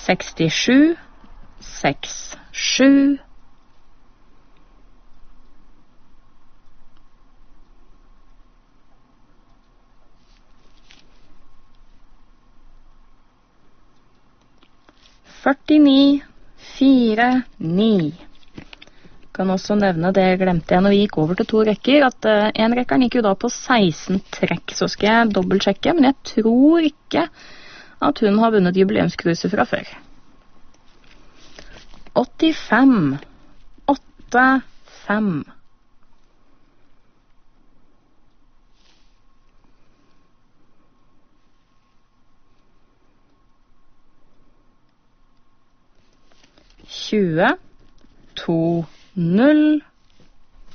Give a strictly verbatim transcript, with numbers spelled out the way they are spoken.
sekstisju, seks, sju. førtini, fire, ni. Kan også nevne, det glemte jeg når vi gikk over til to rekker, at uh, en rekkeren gikk jo da på seksten trekk, så skal jeg dobbeltsjekke, men jeg tror ikke at hun har vunnet jubileumskruset fra før. åttifem, åtte, fem. tjue, to, null.